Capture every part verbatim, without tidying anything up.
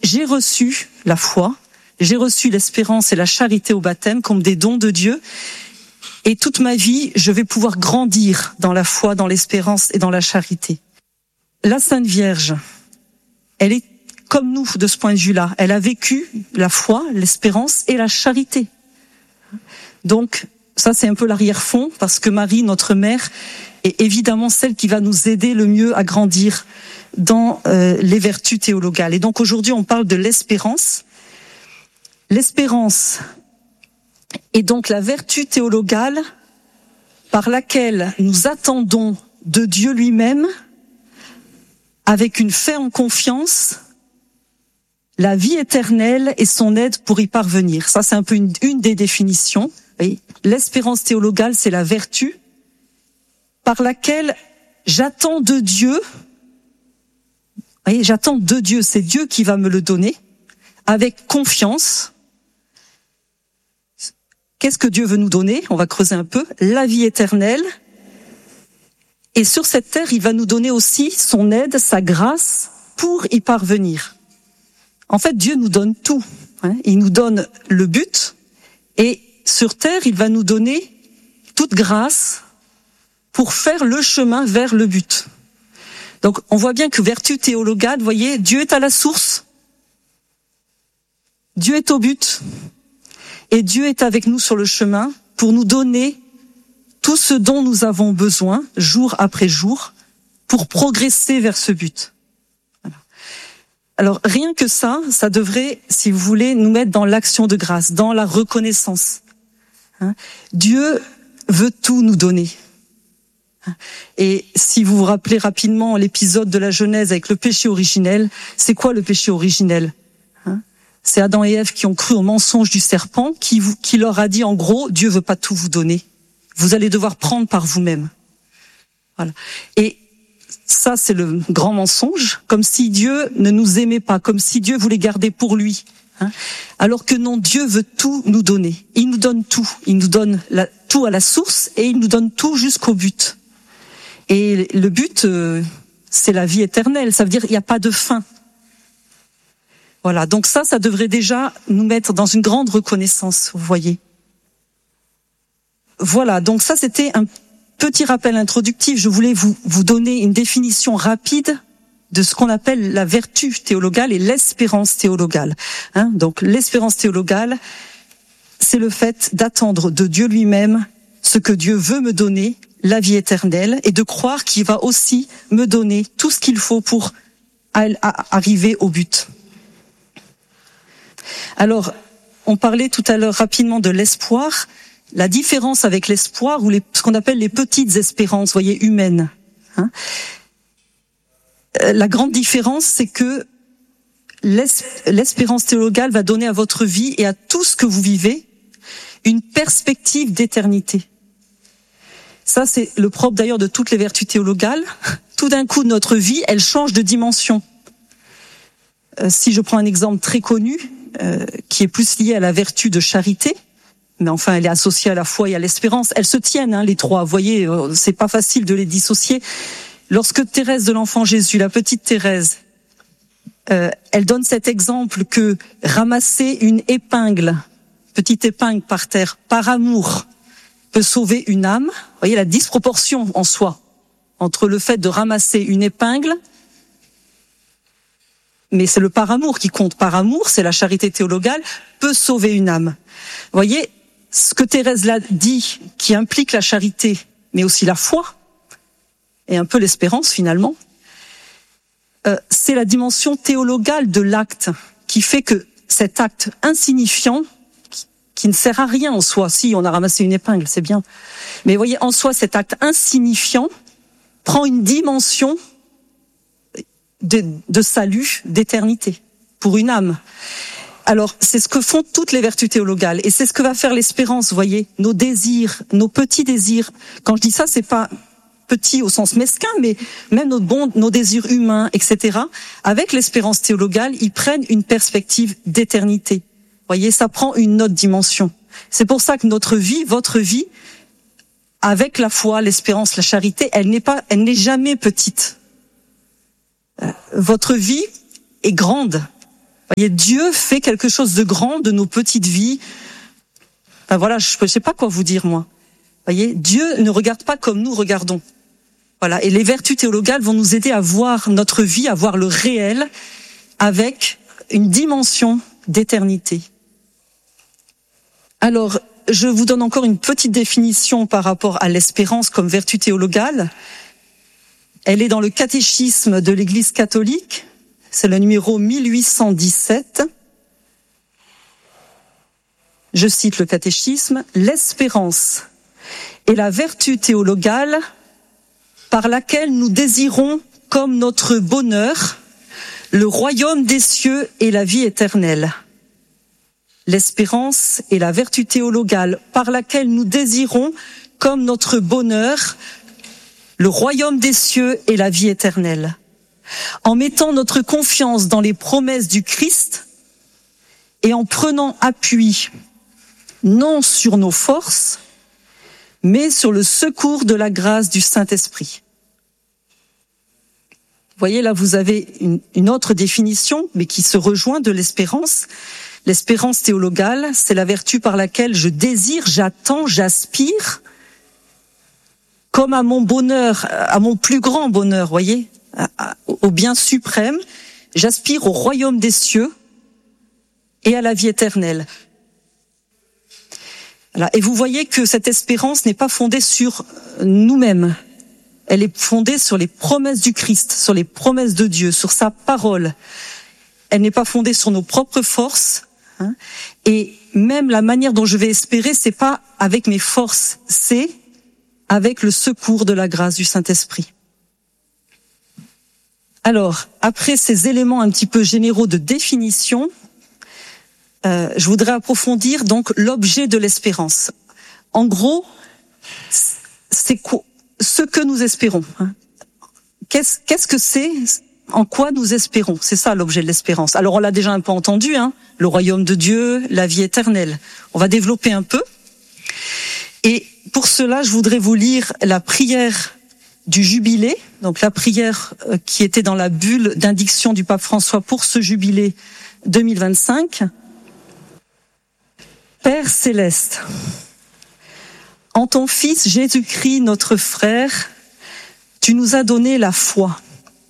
j'ai reçu la foi, j'ai reçu l'espérance et la charité au baptême comme des dons de Dieu. Et toute ma vie, je vais pouvoir grandir dans la foi, dans l'espérance et dans la charité. La Sainte Vierge, elle est comme nous de ce point de vue-là. Elle a vécu la foi, l'espérance et la charité. Donc, ça c'est un peu l'arrière-fond, parce que Marie, notre mère, est évidemment celle qui va nous aider le mieux à grandir dans euh, les vertus théologales. Et donc aujourd'hui, on parle de l'espérance. L'espérance est donc la vertu théologale par laquelle nous attendons de Dieu lui-même, avec une ferme confiance, la vie éternelle et son aide pour y parvenir. Ça, c'est un peu une, une des définitions. Oui. L'espérance théologale, c'est la vertu par laquelle j'attends de Dieu, oui, j'attends de Dieu, c'est Dieu qui va me le donner, avec confiance. Qu'est-ce que Dieu veut nous donner? On va creuser un peu. La vie éternelle. Et sur cette terre, il va nous donner aussi son aide, sa grâce, pour y parvenir. En fait, Dieu nous donne tout. Hein. Il nous donne le but. Et sur terre, il va nous donner toute grâce pour faire le chemin vers le but. Donc, on voit bien que vertu théologale, vous voyez, Dieu est à la source. Dieu est au but. Et Dieu est avec nous sur le chemin pour nous donner tout ce dont nous avons besoin, jour après jour, pour progresser vers ce but. Voilà. Alors, rien que ça, ça devrait, si vous voulez, nous mettre dans l'action de grâce, dans la reconnaissance. Hein? Dieu veut tout nous donner. Et si vous vous rappelez rapidement l'épisode de la Genèse avec le péché originel, c'est quoi le péché originel? Hein? C'est Adam et Ève qui ont cru au mensonge du serpent, qui, vous, qui leur a dit en gros, Dieu veut pas tout vous donner. Vous allez devoir prendre par vous-même. Voilà. Et ça, c'est le grand mensonge, comme si Dieu ne nous aimait pas, comme si Dieu voulait garder pour lui. Hein. Alors que non, Dieu veut tout nous donner. Il nous donne tout. Il nous donne la, tout à la source et il nous donne tout jusqu'au but. Et le but, euh, c'est la vie éternelle. Ça veut dire qu'il n'y a pas de fin. Voilà. Donc ça, ça devrait déjà nous mettre dans une grande reconnaissance, vous voyez. Voilà, donc ça c'était un petit rappel introductif. Je voulais vous, vous donner une définition rapide de ce qu'on appelle la vertu théologale et l'espérance théologale. Hein, donc l'espérance théologale, c'est le fait d'attendre de Dieu lui-même ce que Dieu veut me donner, la vie éternelle, et de croire qu'il va aussi me donner tout ce qu'il faut pour arriver au but. Alors, on parlait tout à l'heure rapidement de l'espoir. La différence avec l'espoir ou les, ce qu'on appelle les petites espérances, voyez, humaines. Hein. La grande différence, c'est que l'espérance théologale va donner à votre vie et à tout ce que vous vivez une perspective d'éternité. Ça, c'est le propre d'ailleurs de toutes les vertus théologales. Tout d'un coup, notre vie, elle change de dimension. Euh, si je prends un exemple très connu, euh, qui est plus lié à la vertu de charité, mais enfin, elle est associée à la foi et à l'espérance. Elles se tiennent, hein, les trois. Vous voyez, c'est pas facile de les dissocier. Lorsque Thérèse de l'Enfant Jésus, la petite Thérèse, euh, elle donne cet exemple que ramasser une épingle, petite épingle par terre, par amour, peut sauver une âme. Vous voyez la disproportion en soi entre le fait de ramasser une épingle, mais c'est le par amour qui compte. Par amour, c'est la charité théologale, peut sauver une âme. Vous voyez, ce que Thérèse l'a dit, qui implique la charité, mais aussi la foi, et un peu l'espérance finalement, euh, c'est la dimension théologale de l'acte, qui fait que cet acte insignifiant, qui, qui ne sert à rien en soi, si on a ramassé une épingle, c'est bien, mais vous voyez, en soi, cet acte insignifiant prend une dimension de, de salut, d'éternité, pour une âme. Alors, c'est ce que font toutes les vertus théologales, et c'est ce que va faire l'espérance, vous voyez, nos désirs, nos petits désirs. Quand je dis ça, c'est pas petit au sens mesquin, mais même nos bons, nos désirs humains, et cetera. Avec l'espérance théologale, ils prennent une perspective d'éternité. Vous voyez, ça prend une autre dimension. C'est pour ça que notre vie, votre vie, avec la foi, l'espérance, la charité, elle n'est pas, elle n'est jamais petite. Euh, votre vie est grande. Voyez, Dieu fait quelque chose de grand de nos petites vies. Enfin voilà, je ne sais pas quoi vous dire moi. Voyez, Dieu ne regarde pas comme nous regardons. Voilà, et les vertus théologales vont nous aider à voir notre vie, à voir le réel avec une dimension d'éternité. Alors, je vous donne encore une petite définition par rapport à l'espérance comme vertu théologale. Elle est dans le catéchisme de l'Église catholique. C'est le numéro mille huit cent dix-sept. Je cite le catéchisme. L'espérance est la vertu théologale par laquelle nous désirons comme notre bonheur le royaume des cieux et la vie éternelle. L'espérance est la vertu théologale par laquelle nous désirons comme notre bonheur le royaume des cieux et la vie éternelle. En mettant notre confiance dans les promesses du Christ et en prenant appui non sur nos forces, mais sur le secours de la grâce du Saint-Esprit. Vous voyez, là, vous avez une, une autre définition, mais qui se rejoint de l'espérance. L'espérance théologale, c'est la vertu par laquelle je désire, j'attends, j'aspire, comme à mon bonheur, à mon plus grand bonheur, voyez, à, à, au bien suprême. J'aspire au royaume des cieux et à la vie éternelle. Voilà. Et vous voyez que cette espérance n'est pas fondée sur nous-mêmes. Elle est fondée sur les promesses du Christ, sur les promesses de Dieu, sur sa parole. Elle n'est pas fondée sur nos propres forces. Hein. Et même la manière dont je vais espérer, c'est pas avec mes forces, c'est avec le secours de la grâce du Saint-Esprit. Alors, après ces éléments un petit peu généraux de définition, euh, je voudrais approfondir donc l'objet de l'espérance. En gros, c'est quoi, ce que nous espérons. Hein. Qu'est-ce, qu'est-ce que c'est ? En quoi nous espérons ? C'est ça l'objet de l'espérance. Alors on l'a déjà un peu entendu, hein, le royaume de Dieu, la vie éternelle. On va développer un peu. Et pour cela, je voudrais vous lire la prière du jubilé, donc la prière qui était dans la bulle d'indiction du pape François pour ce jubilé deux mille vingt-cinq. Père céleste, en ton Fils Jésus-Christ, notre frère, tu nous as donné la foi.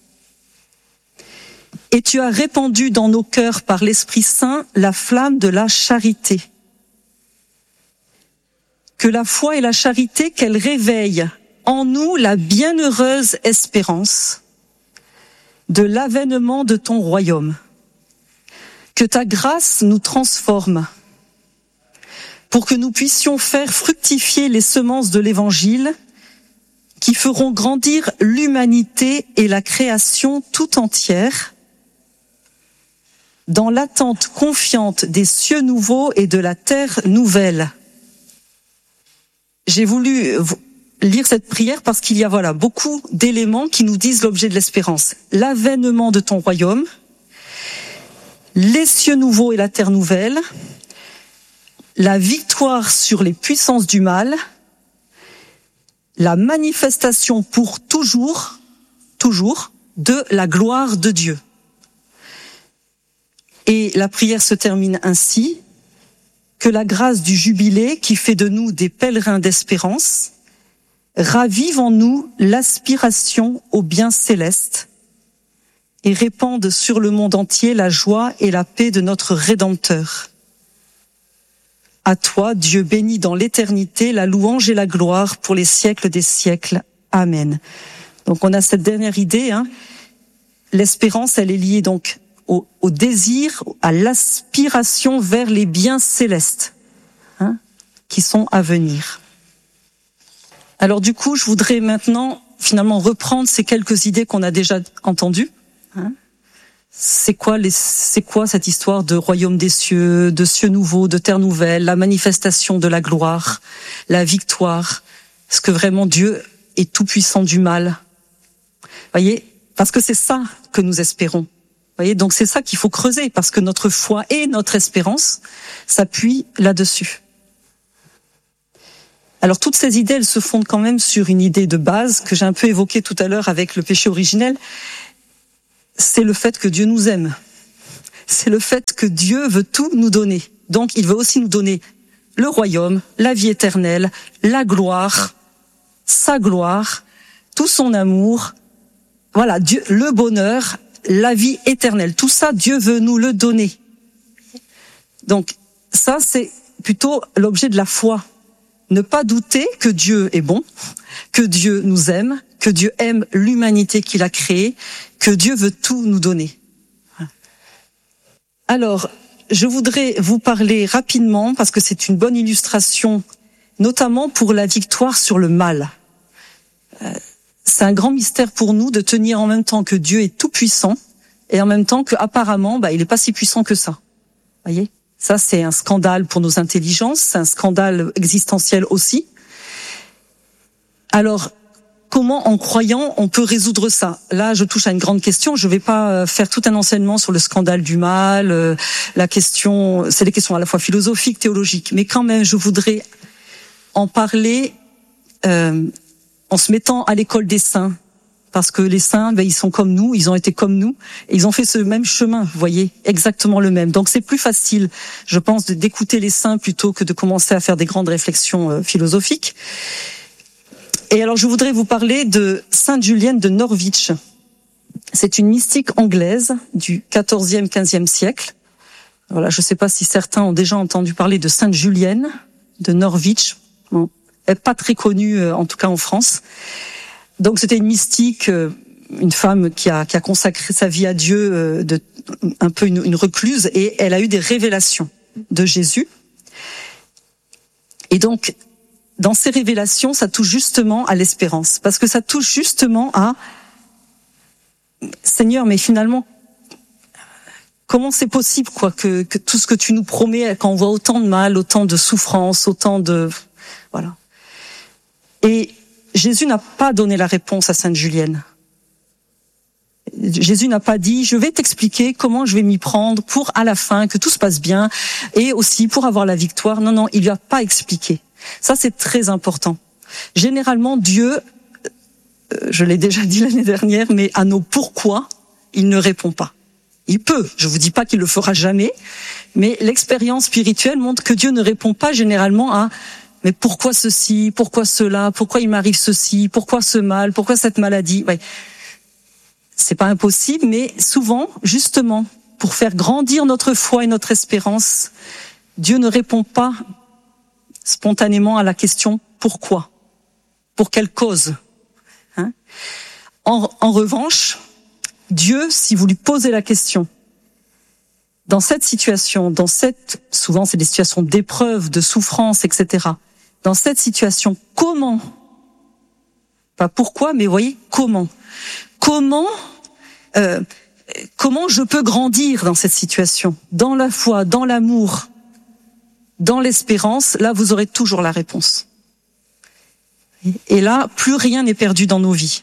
Et tu as répandu dans nos cœurs par l'Esprit Saint la flamme de la charité. Que la foi et la charité qu'elle réveille en nous la bienheureuse espérance de l'avènement de ton royaume. Que ta grâce nous transforme pour que nous puissions faire fructifier les semences de l'Évangile qui feront grandir l'humanité et la création tout entière dans l'attente confiante des cieux nouveaux et de la terre nouvelle. J'ai voulu lire cette prière parce qu'il y a voilà beaucoup d'éléments qui nous disent l'objet de l'espérance. L'avènement de ton royaume, les cieux nouveaux et la terre nouvelle, la victoire sur les puissances du mal, la manifestation pour toujours, toujours, de la gloire de Dieu. Et la prière se termine ainsi, que la grâce du jubilé qui fait de nous des pèlerins d'espérance ravive en nous l'aspiration au bien céleste et répande sur le monde entier la joie et la paix de notre Rédempteur. À toi, Dieu béni dans l'éternité, la louange et la gloire pour les siècles des siècles. Amen. Donc on a cette dernière idée, hein. L'espérance, elle est liée donc Au, au désir, à l'aspiration vers les biens célestes, hein, qui sont à venir. Alors du coup, je voudrais maintenant finalement reprendre ces quelques idées qu'on a déjà entendues. Hein. C'est quoi, les, c'est quoi cette histoire de royaume des cieux, de cieux nouveaux, de terre nouvelle, la manifestation de la gloire, la victoire? Est-ce que vraiment Dieu est tout puissant du mal? Voyez, parce que c'est ça que nous espérons. Vous voyez, donc c'est ça qu'il faut creuser, parce que notre foi et notre espérance s'appuient là-dessus. Alors toutes ces idées, elles se fondent quand même sur une idée de base que j'ai un peu évoquée tout à l'heure avec le péché originel. C'est le fait que Dieu nous aime. c'est le fait que Dieu veut tout nous donner. Donc, il veut aussi nous donner le royaume, la vie éternelle, la gloire, sa gloire, tout son amour. Voilà, Dieu, le bonheur, la vie éternelle. Tout ça, Dieu veut nous le donner. Donc, ça, c'est plutôt l'objet de la foi. Ne pas douter que Dieu est bon, que Dieu nous aime, que Dieu aime l'humanité qu'il a créée, que Dieu veut tout nous donner. Alors, je voudrais vous parler rapidement, parce que c'est une bonne illustration, notamment pour la victoire sur le mal. Euh, c'est un grand mystère pour nous de tenir en même temps que Dieu est tout puissant, et en même temps qu'apparemment, bah, il n'est pas si puissant que ça. Voyez ? Ça, c'est un scandale pour nos intelligences, c'est un scandale existentiel aussi. Alors, comment, en croyant, on peut résoudre ça? Là, je touche à une grande question. Je ne vais pas faire tout un enseignement sur le scandale du mal. Euh, la question, c'est des questions à la fois philosophiques, théologiques, mais quand même, je voudrais en parler euh, en se mettant à l'école des saints. Parce que les saints, ben, ils sont comme nous, ils ont été comme nous, et ils ont fait ce même chemin, vous voyez, exactement le même. Donc c'est plus facile, je pense, d'écouter les saints plutôt que de commencer à faire des grandes réflexions euh, philosophiques. Et alors je voudrais vous parler de Sainte Julienne de Norwich. C'est une mystique anglaise du quatorzième, quinzième siècle. Voilà, je ne sais pas si certains ont déjà entendu parler de Sainte Julienne de Norwich. Bon, elle n'est pas très connue, euh, en tout cas en France. Donc c'était une mystique, une femme qui a, qui a consacré sa vie à Dieu, de, un peu une, une recluse, et elle a eu des révélations de Jésus. Et donc, dans ces révélations, ça touche justement à l'espérance, parce que ça touche justement à Seigneur, mais finalement, comment c'est possible, quoi, que, que tout ce que tu nous promets, quand on voit autant de mal, autant de souffrance, autant de, voilà. Et Jésus n'a pas donné la réponse à Sainte Julienne. Jésus n'a pas dit, je vais t'expliquer comment je vais m'y prendre pour à la fin que tout se passe bien et aussi pour avoir la victoire. Non, non, il lui a pas expliqué. Ça, c'est très important. Généralement, Dieu, je l'ai déjà dit l'année dernière, mais à nos pourquoi, il ne répond pas. Il peut, je vous dis pas qu'il le fera jamais, mais l'expérience spirituelle montre que Dieu ne répond pas généralement à mais pourquoi ceci, pourquoi cela, pourquoi il m'arrive ceci, pourquoi ce mal, pourquoi cette maladie. Ouais. C'est pas impossible, mais souvent, justement, pour faire grandir notre foi et notre espérance, Dieu ne répond pas spontanément à la question pourquoi, pour quelle cause. Hein? En, en revanche, Dieu, si vous lui posez la question, dans cette situation, dans cette, souvent c'est des situations d'épreuve, de souffrance, et cetera. Dans cette situation, comment, pas pourquoi, mais vous voyez, comment, comment, euh, comment je peux grandir dans cette situation, dans la foi, dans l'amour, dans l'espérance, là vous aurez toujours la réponse. Et là, plus rien n'est perdu dans nos vies.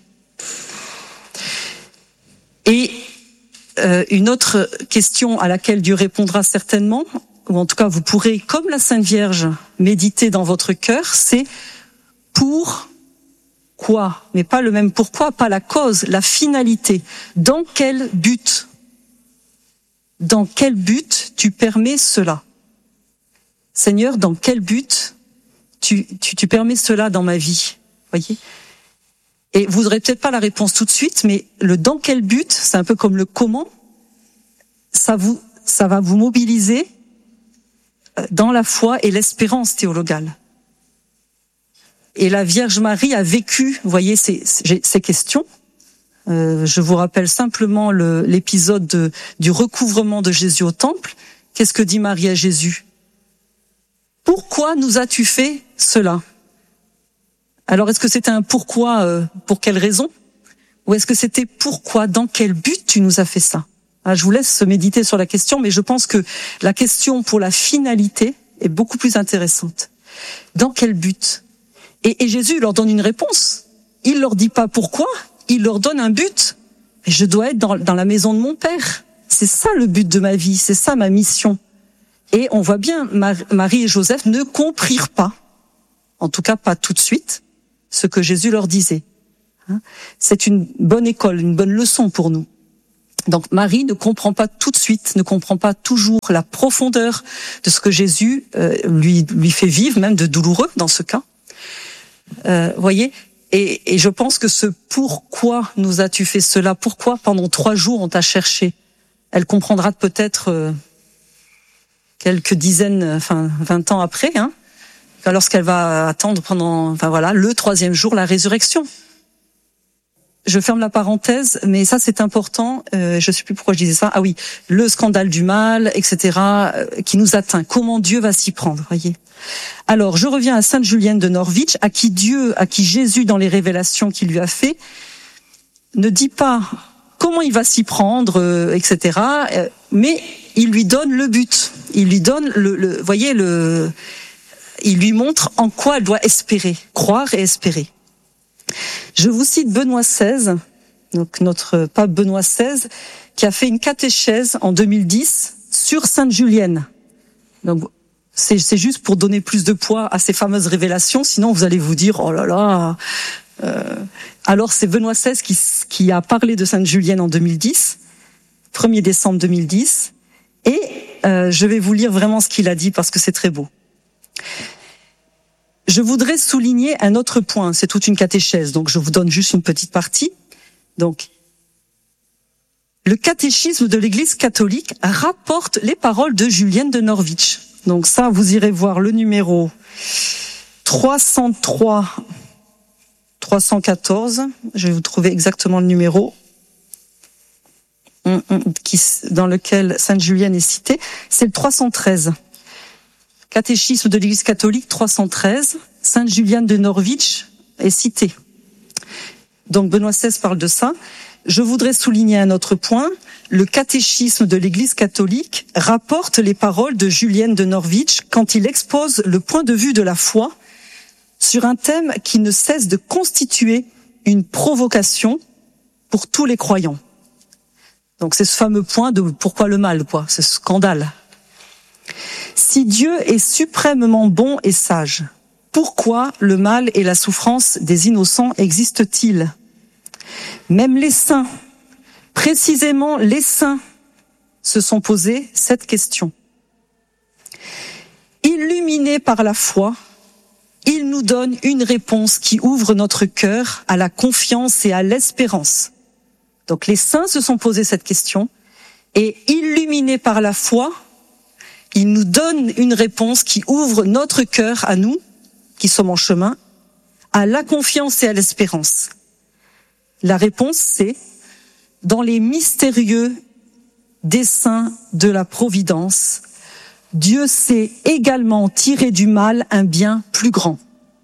Et euh, une autre question à laquelle Dieu répondra certainement, ou en tout cas vous pourrez, comme la Sainte Vierge, méditer dans votre cœur, c'est pour quoi, mais pas le même pourquoi, pas la cause, la finalité. Dans quel but? Dans quel but tu permets cela? Seigneur, dans quel but tu, tu, tu permets cela dans ma vie? Voyez? Et vous n'aurez peut-être pas la réponse tout de suite, mais le dans quel but, c'est un peu comme le comment, ça vous, ça va vous mobiliser dans la foi et l'espérance théologale. Et la Vierge Marie a vécu, vous voyez, ces, ces questions. Euh, je vous rappelle simplement le, l'épisode de, du recouvrement de Jésus au temple. Qu'est-ce que dit Marie à Jésus? Pourquoi nous as-tu fait cela? Alors, est-ce que c'était un pourquoi, euh, pour quelle raison? Ou est-ce que c'était pourquoi, dans quel but tu nous as fait ça? Ah, je vous laisse méditer sur la question, mais je pense que la question pour la finalité est beaucoup plus intéressante. Dans quel but? Et, et Jésus leur donne une réponse. Il leur dit pas pourquoi, il leur donne un but. Et je dois être dans, dans la maison de mon Père. C'est ça le but de ma vie, c'est ça ma mission. Et on voit bien, Marie et Joseph ne comprirent pas, en tout cas pas tout de suite, ce que Jésus leur disait. C'est une bonne école, une bonne leçon pour nous. Donc Marie ne comprend pas tout de suite, ne comprend pas toujours la profondeur de ce que Jésus euh, lui lui fait vivre, même de douloureux dans ce cas. Euh, voyez, et, et je pense que ce pourquoi nous as-tu fait cela, pourquoi pendant trois jours on t'a cherché, elle comprendra peut-être euh, quelques dizaines, enfin vingt ans après, hein, lorsqu'elle va attendre pendant, enfin voilà, le troisième jour la résurrection. Je ferme la parenthèse, mais ça c'est important. Euh, je sais plus pourquoi je disais ça. Ah oui, le scandale du mal, et cetera, euh, qui nous atteint. Comment Dieu va s'y prendre, voyez. Alors, je reviens à Sainte Julienne de Norwich, à qui Dieu, à qui Jésus, dans les révélations qu'il lui a fait, ne dit pas comment il va s'y prendre, euh, et cetera. Euh, mais il lui donne le but. Il lui donne le, le, voyez le, il lui montre en quoi elle doit espérer, croire et espérer. Je vous cite Benoît seize, donc notre pape Benoît seize, qui a fait une catéchèse en deux mille dix sur Sainte Julienne. Donc c'est, c'est juste pour donner plus de poids à ces fameuses révélations, sinon vous allez vous dire oh là là. Euh, alors c'est Benoît seize qui, qui a parlé de Sainte Julienne en deux mille dix, premier décembre deux mille dix, et euh, je vais vous lire vraiment ce qu'il a dit parce que c'est très beau. Je voudrais souligner un autre point, c'est toute une catéchèse, donc je vous donne juste une petite partie. Donc, le catéchisme de l'Église catholique rapporte les paroles de Julienne de Norwich. Donc ça, vous irez voir le numéro trois cent trois, trois cent quatorze, je vais vous trouver exactement le numéro qui, dans lequel Sainte Julienne est citée, c'est le trois cent treize. Catéchisme de l'Église catholique trois cent treize, Sainte Julienne de Norwich est citée. Donc Benoît seize parle de ça. Je voudrais souligner un autre point. Le catéchisme de l'Église catholique rapporte les paroles de Julienne de Norwich quand il expose le point de vue de la foi sur un thème qui ne cesse de constituer une provocation pour tous les croyants. Donc c'est ce fameux point de pourquoi le mal, quoi, ce scandale. Si Dieu est suprêmement bon et sage, pourquoi le mal et la souffrance des innocents existent-ils ? Même les saints, précisément les saints, se sont posés cette question. Illuminés par la foi, ils nous donnent une réponse qui ouvre notre cœur à la confiance et à l'espérance. Donc les saints se sont posés cette question, et illuminés par la foi, il nous donne une réponse qui ouvre notre cœur à nous, qui sommes en chemin, à la confiance et à l'espérance. La réponse, c'est dans les mystérieux desseins de la providence, Dieu sait également tirer du mal un bien plus grand.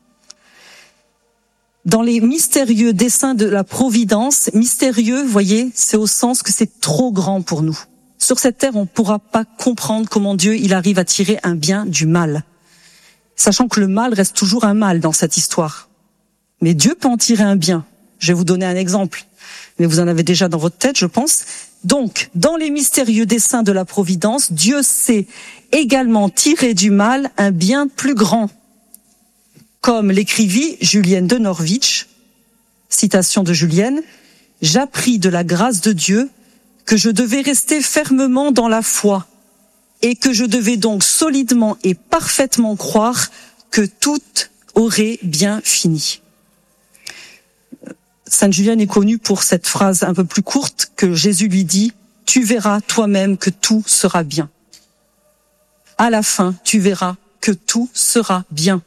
Dans les mystérieux desseins de la providence, mystérieux, voyez, c'est au sens que c'est trop grand pour nous. Sur cette terre, on ne pourra pas comprendre comment Dieu il arrive à tirer un bien du mal. Sachant que le mal reste toujours un mal dans cette histoire. Mais Dieu peut en tirer un bien. Je vais vous donner un exemple. Mais vous en avez déjà dans votre tête, je pense. Donc, dans les mystérieux desseins de la providence, Dieu sait également tirer du mal un bien plus grand. Comme l'écrivit Julienne de Norwich, citation de Julienne, « J'appris de la grâce de Dieu que je devais rester fermement dans la foi et que je devais donc solidement et parfaitement croire que tout aurait bien fini. » Sainte Julienne est connue pour cette phrase un peu plus courte que Jésus lui dit « Tu verras toi-même que tout sera bien. » À la fin, tu verras que tout sera bien.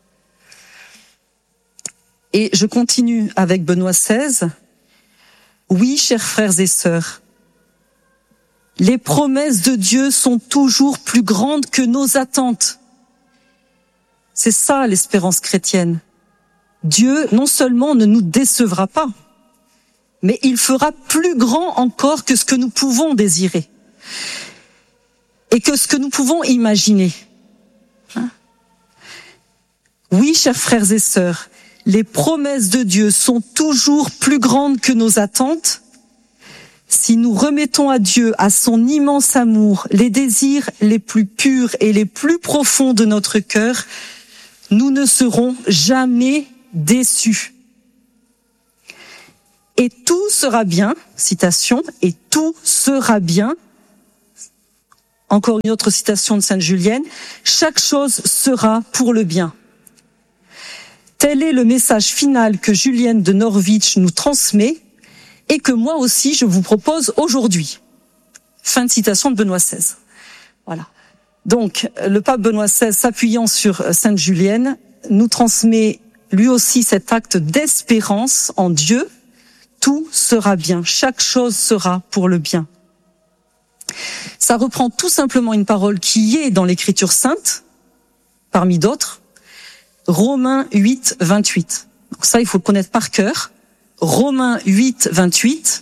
Et je continue avec Benoît seize. Oui, chers frères et sœurs, les promesses de Dieu sont toujours plus grandes que nos attentes. C'est ça l'espérance chrétienne. Dieu, non seulement ne nous décevra pas, mais il fera plus grand encore que ce que nous pouvons désirer et que ce que nous pouvons imaginer. Hein? Oui, chers frères et sœurs, les promesses de Dieu sont toujours plus grandes que nos attentes. Si nous remettons à Dieu, à son immense amour, les désirs les plus purs et les plus profonds de notre cœur, nous ne serons jamais déçus. Et tout sera bien, citation, et tout sera bien. Encore une autre citation de Sainte Julienne, chaque chose sera pour le bien. Tel est le message final que Julienne de Norwich nous transmet et que moi aussi je vous propose aujourd'hui. Fin de citation de Benoît seize. Voilà. Donc, le pape Benoît seize, s'appuyant sur Sainte Julienne, nous transmet lui aussi cet acte d'espérance en Dieu. Tout sera bien, chaque chose sera pour le bien. Ça reprend tout simplement une parole qui est dans l'Écriture sainte, parmi d'autres, Romains huit, vingt-huit. Donc ça, il faut le connaître par cœur. Romains huit, vingt-huit.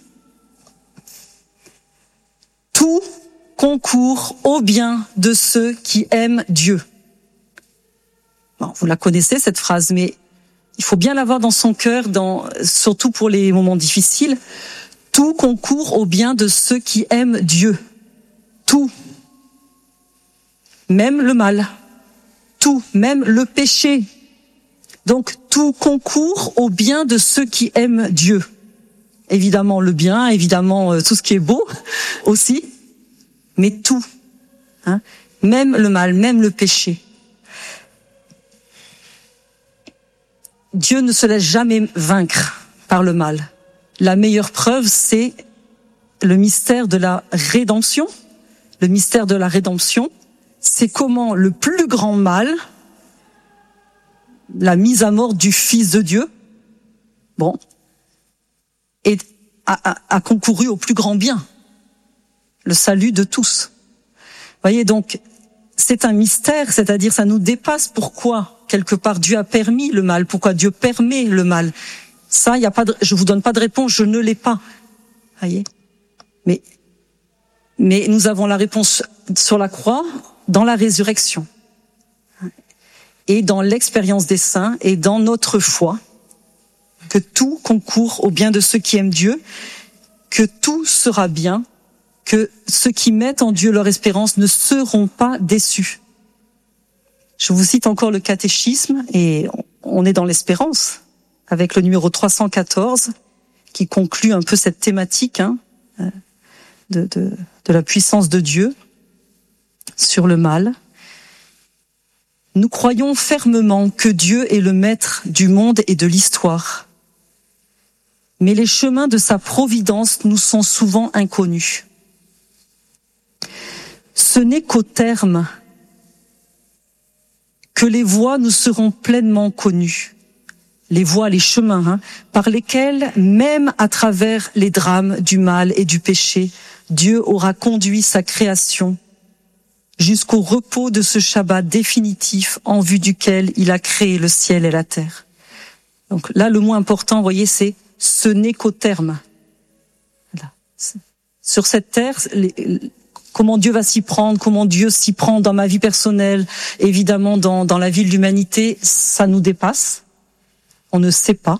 Tout concourt au bien de ceux qui aiment Dieu. Bon, vous la connaissez, cette phrase, mais il faut bien l'avoir dans son cœur, dans, surtout pour les moments difficiles. Tout concourt au bien de ceux qui aiment Dieu. Tout. Même le mal. Tout. Même le péché. Donc, tout concourt au bien de ceux qui aiment Dieu. Évidemment, le bien, évidemment, euh, tout ce qui est beau aussi. Mais tout. Hein, même le mal, même le péché. Dieu ne se laisse jamais vaincre par le mal. La meilleure preuve, c'est le mystère de la rédemption. Le mystère de la rédemption, c'est comment le plus grand mal, la mise à mort du Fils de Dieu, bon, et a, a, a concouru au plus grand bien, le salut de tous. Vous voyez, donc, c'est un mystère, c'est-à-dire ça nous dépasse. Pourquoi, quelque part, Dieu a permis le mal? Pourquoi Dieu permet le mal? Ça, il y a pas de, je vous donne pas de réponse, je ne l'ai pas. Voyez, mais mais nous avons la réponse sur la croix, dans la résurrection, et dans l'expérience des saints, et dans notre foi, que tout concourt au bien de ceux qui aiment Dieu, que tout sera bien, que ceux qui mettent en Dieu leur espérance ne seront pas déçus. Je vous cite encore le catéchisme, et on est dans l'espérance, avec le numéro trois cent quatorze, qui conclut un peu cette thématique, hein, de, de, de la puissance de Dieu sur le mal. Nous croyons fermement que Dieu est le maître du monde et de l'histoire. Mais les chemins de sa providence nous sont souvent inconnus. Ce n'est qu'au terme que les voies nous seront pleinement connues. Les voies, les chemins, hein, par lesquels, même à travers les drames du mal et du péché, Dieu aura conduit sa création jusqu'au repos de ce Shabbat définitif en vue duquel il a créé le ciel et la terre. Donc là, le mot important, vous voyez, c'est « ce n'est qu'au terme ». Sur cette terre, les, comment Dieu va s'y prendre, comment Dieu s'y prend dans ma vie personnelle, évidemment dans, dans la vie de l'humanité, ça nous dépasse. On ne sait pas.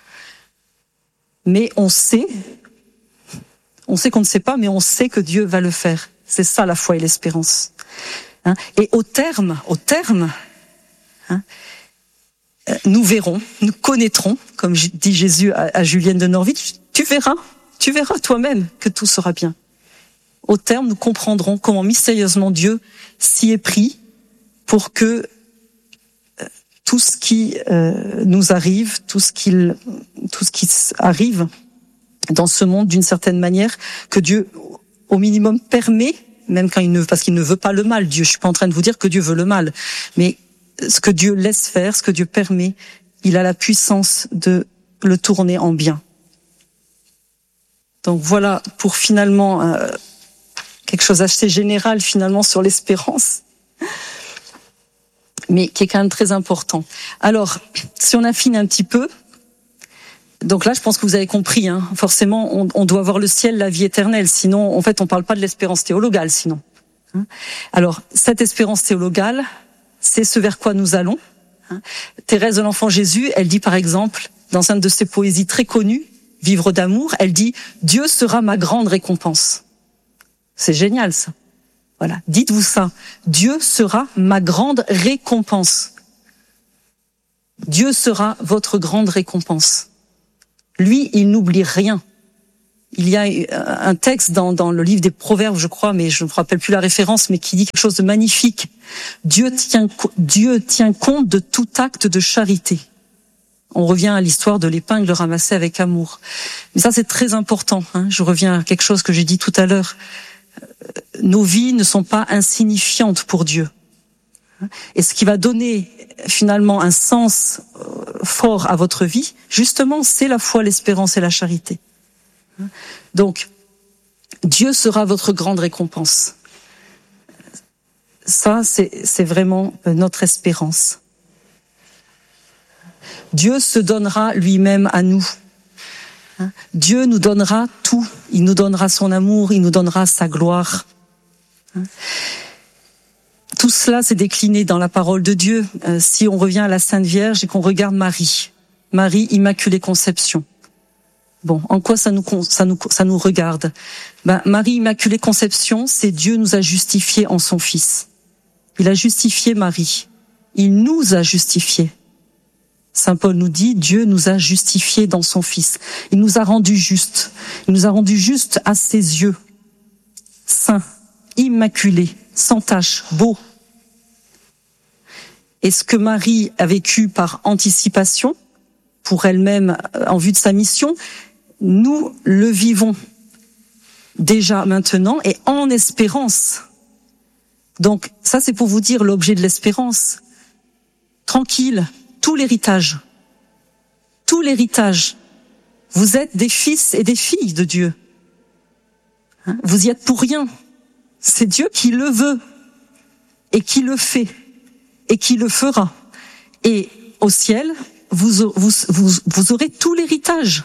Mais on sait, on sait qu'on ne sait pas, mais on sait que Dieu va le faire. C'est ça la foi et l'espérance. Hein, et au terme, au terme, hein, nous verrons, nous connaîtrons, comme dit Jésus à, à Julienne de Norwich, tu verras, tu verras toi-même que tout sera bien. Au terme, nous comprendrons comment mystérieusement Dieu s'y est pris pour que tout ce qui euh, nous arrive, tout ce qu'il, tout ce qui arrive dans ce monde d'une certaine manière, que Dieu, au minimum, permet, même quand il ne, parce qu'il ne veut pas le mal. Dieu, je suis pas en train de vous dire que Dieu veut le mal, mais ce que Dieu laisse faire, ce que Dieu permet, il a la puissance de le tourner en bien. Donc voilà pour finalement euh, quelque chose d'assez général finalement sur l'espérance, mais qui est quand même très important. Alors, si on affine un petit peu, donc là, je pense que vous avez compris, hein, forcément, on, on doit voir le ciel, la vie éternelle, sinon, en fait, on parle pas de l'espérance théologale, sinon. Hein. Alors, cette espérance théologale, c'est ce vers quoi nous allons. Hein. Thérèse de l'Enfant Jésus, elle dit par exemple, dans une de ses poésies très connues, Vivre d'amour, elle dit « Dieu sera ma grande récompense ». C'est génial, ça. Voilà, dites-vous ça. Dieu sera ma grande récompense. Dieu sera votre grande récompense. Lui, il n'oublie rien. Il y a un texte dans, dans le livre des Proverbes, je crois, mais je ne me rappelle plus la référence, mais qui dit quelque chose de magnifique. Dieu tient, Dieu tient compte de tout acte de charité. On revient à l'histoire de l'épingle ramassée avec amour. Mais ça, c'est très important. Hein. Je reviens à quelque chose que j'ai dit tout à l'heure. Nos vies ne sont pas insignifiantes pour Dieu. Et ce qui va donner finalement un sens fort à votre vie, justement, c'est la foi, l'espérance et la charité. Donc, Dieu sera votre grande récompense. Ça, c'est, c'est vraiment notre espérance. Dieu se donnera lui-même à nous. Dieu nous donnera tout. Il nous donnera son amour, il nous donnera sa gloire. Tout cela s'est décliné dans la parole de Dieu. Si on revient à la Sainte Vierge et qu'on regarde Marie, Marie, Immaculée Conception. Bon, en quoi ça nous ça nous ça nous regarde? Ben, Marie Immaculée Conception, c'est Dieu nous a justifiés en son Fils. Il a justifié Marie. Il nous a justifiés. Saint Paul nous dit, Dieu nous a justifiés dans son Fils. Il nous a rendus justes. Il nous a rendus justes à ses yeux. Saints, immaculés, sans tache, beaux. Et ce que Marie a vécu par anticipation, pour elle-même, en vue de sa mission, nous le vivons déjà maintenant et en espérance. Donc ça, c'est pour vous dire l'objet de l'espérance. Tranquille, tout l'héritage, tout l'héritage. Vous êtes des fils et des filles de Dieu. Vous y êtes pour rien. C'est Dieu qui le veut et qui le fait et qui le fera. Et au ciel, vous, vous, vous, vous aurez tout l'héritage.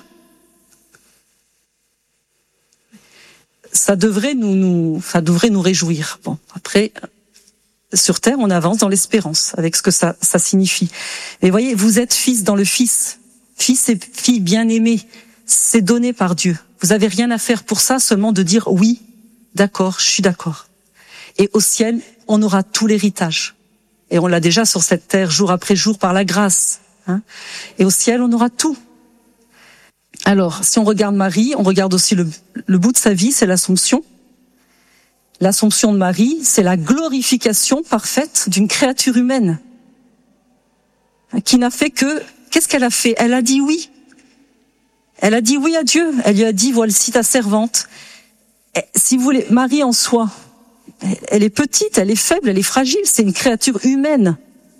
Ça devrait nous, nous, ça devrait nous réjouir. Bon, après, sur terre, on avance dans l'espérance, avec ce que ça, ça signifie. Mais voyez, vous êtes fils dans le Fils, fils et fille bien-aimés. C'est donné par Dieu. Vous avez rien à faire pour ça, seulement de dire oui, d'accord, je suis d'accord. Et au ciel, on aura tout l'héritage. Et on l'a déjà sur cette terre, jour après jour, par la grâce. Hein. Et au ciel, on aura tout. Alors, si on regarde Marie, on regarde aussi le, le bout de sa vie, c'est l'Assomption. L'Assomption de Marie, c'est la glorification parfaite d'une créature humaine qui n'a fait que... Qu'est-ce qu'elle a fait? Elle a dit oui. Elle a dit oui à Dieu. Elle lui a dit, voici ta servante. Et, si vous voulez, Marie en soi, elle est petite, elle est faible, elle est fragile, c'est une créature humaine.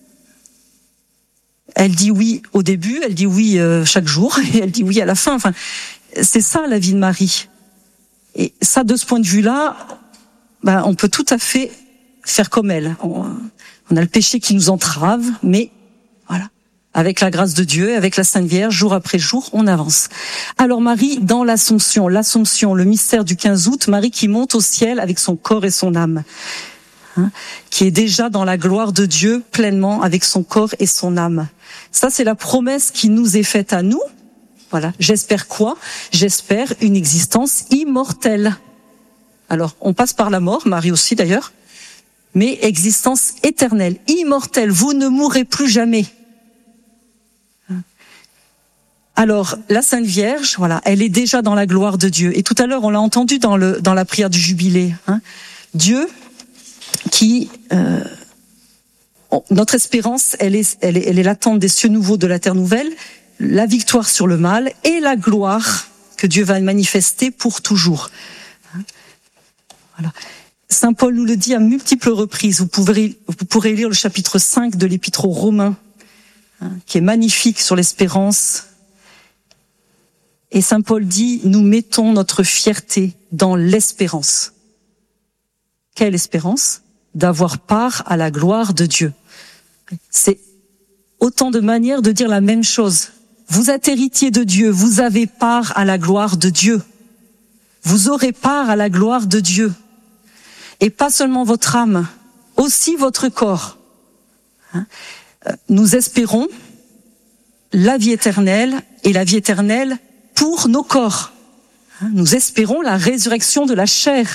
Elle dit oui au début, elle dit oui euh, chaque jour, et elle dit oui à la fin. Enfin, c'est ça la vie de Marie. Et ça, de ce point de vue-là, ben, on peut tout à fait faire comme elle. On, on a le péché qui nous entrave, mais voilà, avec la grâce de Dieu, avec la Sainte Vierge, jour après jour, on avance. Alors Marie, dans l'Assomption, l'Assomption, le mystère du quinze août, Marie qui monte au ciel avec son corps et son âme. Hein, qui est déjà dans la gloire de Dieu pleinement avec son corps et son âme. Ça, c'est la promesse qui nous est faite à nous. Voilà. J'espère quoi? J'espère une existence immortelle. Alors, on passe par la mort, Marie aussi d'ailleurs, mais existence éternelle, immortelle. Vous ne mourrez plus jamais. Alors, la Sainte Vierge, voilà, elle est déjà dans la gloire de Dieu. Et tout à l'heure, on l'a entendu dans le dans la prière du Jubilé. Hein, Dieu qui euh, notre espérance, elle est, elle est, elle est l'attente des cieux nouveaux, de la terre nouvelle, la victoire sur le mal et la gloire que Dieu va manifester pour toujours. Voilà. Saint Paul nous le dit à multiples reprises. Vous pourrez, vous pourrez lire le chapitre cinq de l'Épître aux Romains, hein, qui est magnifique sur l'espérance. Et Saint Paul dit, nous mettons notre fierté dans l'espérance. Quelle espérance? D'avoir part à la gloire de Dieu. C'est autant de manières de dire la même chose. Vous êtes héritier de Dieu, vous avez part à la gloire de Dieu. Vous aurez part à la gloire de Dieu. Et pas seulement votre âme, aussi votre corps. Nous espérons la vie éternelle et la vie éternelle pour nos corps. Nous espérons la résurrection de la chair.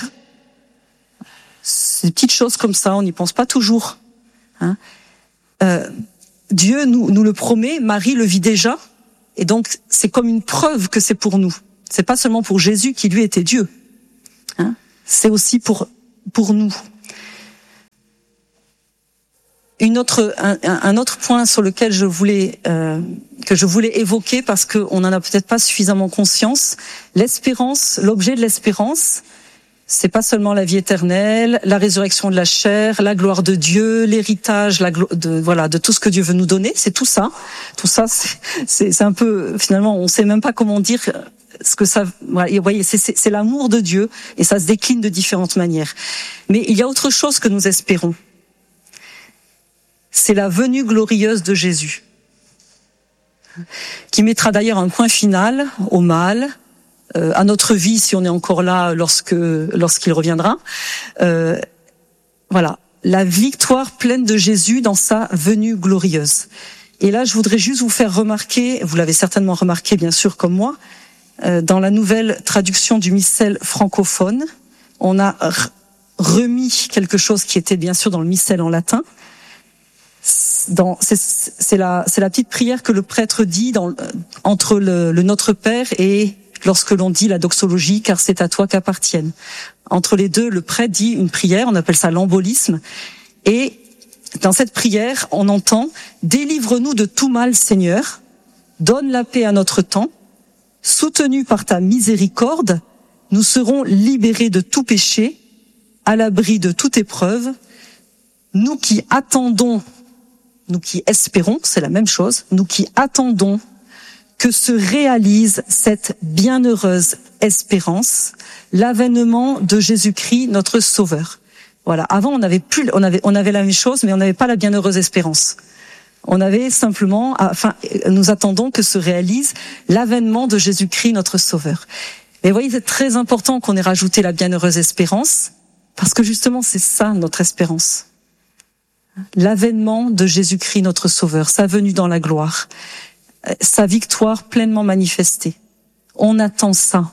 Ces petites choses comme ça, on n'y pense pas toujours. Hein. Euh, Dieu nous, nous le promet, Marie le vit déjà, Et donc, c'est comme une preuve que c'est pour nous. C'est pas seulement pour Jésus qui lui était Dieu. Hein, c'est aussi pour pour nous. Une autre, un, un autre point sur lequel je voulais euh, que je voulais évoquer parce que on en a peut-être pas suffisamment conscience. L'espérance, l'objet de l'espérance, c'est pas seulement la vie éternelle, la résurrection de la chair, la gloire de Dieu, l'héritage, la glo- de voilà de tout ce que Dieu veut nous donner. C'est tout ça. Tout ça, c'est c'est, c'est un peu finalement, on sait même pas comment dire ce que ça. Voilà, vous voyez, c'est, c'est, c'est l'amour de Dieu et ça se décline de différentes manières. Mais il y a autre chose que nous espérons. C'est la venue glorieuse de Jésus, qui mettra d'ailleurs un point final au mal, euh, à notre vie si on est encore là lorsque lorsqu'il reviendra. Euh, voilà, la victoire pleine de Jésus dans sa venue glorieuse. Et là, je voudrais juste vous faire remarquer, vous l'avez certainement remarqué bien sûr comme moi, euh, dans la nouvelle traduction du missel francophone, on a r- remis quelque chose qui était bien sûr dans le missel en latin. Dans, c'est, c'est, la, c'est la petite prière que le prêtre dit dans, entre le, le Notre Père et lorsque l'on dit la doxologie, car c'est à toi qu'appartiennent. Entre les deux, le prêtre dit une prière, on appelle ça l'embolisme, et dans cette prière, on entend « Délivre-nous de tout mal, Seigneur, donne la paix à notre temps, soutenus par ta miséricorde, nous serons libérés de tout péché, à l'abri de toute épreuve, nous qui attendons nous qui espérons, c'est la même chose, nous qui attendons que se réalise cette bienheureuse espérance, l'avènement de Jésus-Christ, notre Sauveur. Voilà. Avant, on avait plus, on avait, on avait la même chose, mais on n'avait pas la bienheureuse espérance. On avait simplement, enfin, nous attendons que se réalise l'avènement de Jésus-Christ, notre Sauveur. Mais vous voyez, c'est très important qu'on ait rajouté la bienheureuse espérance, parce que justement, c'est ça notre espérance. L'avènement de Jésus-Christ, notre Sauveur, sa venue dans la gloire, sa victoire pleinement manifestée. On attend ça.